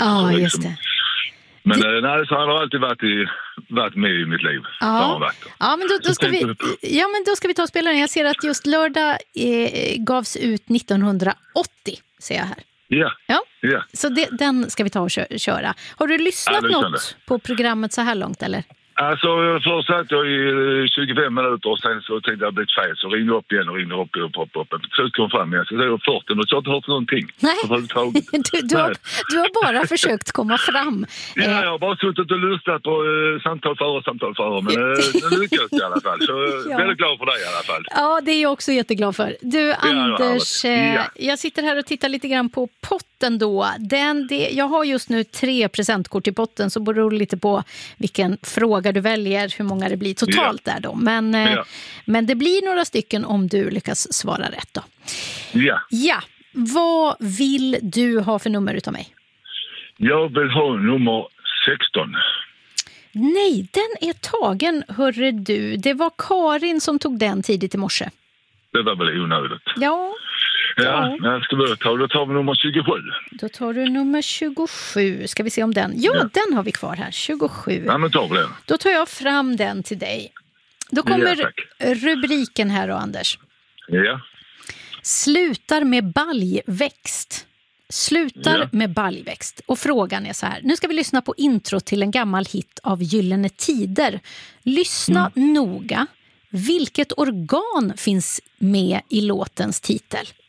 Ja, så just det. Men nej, så han har alltid varit med i mitt liv. Ja, men då ska vi ta och spela den. Jag ser att just lördag gavs ut 1980, ser jag här. Ja. Så den ska vi ta och köra. Har du lyssnat något på programmet så här långt, eller? Alltså, först satt jag i 25 minuter och sen så tänkte jag blivit fel. Så ringde upp igen och ringde upp. Så kom fram igen. Så det var 40 och så har jag inte hört någonting. Nej, du har bara försökt komma fram. Ja, jag har bara suttit och lyssnat på samtal före. Men det lyckades i alla fall. Så väldigt glad för dig i alla fall. Ja, det är jag också jätteglad för. Du, Anders, jag sitter här och tittar lite grann på potten då. Jag har just nu 3 presentkort i potten, så beror det lite på vilken fråga du väljer, hur många det blir totalt där då. Men det blir några stycken om du lyckas svara rätt då. Ja, vad vill du ha för nummer utav mig? Jag vill ha nummer 16. Nej, den är tagen, hörre du. Det var Karin som tog den tidigt i morse. Det var väl onödigt. Ja. Ja, då tar vi nummer 27. Då tar du nummer 27. Ska vi se om den... Ja, den har vi kvar här. 27. Ja, men tar vi den. Då tar jag fram den till dig. Då kommer rubriken här då, Anders. Ja. Slutar med baljväxt. Med baljväxt. Och frågan är så här. Nu ska vi lyssna på intro till en gammal hit av Gyllene Tider. Lyssna noga. Vilket organ finns med i låtens titel?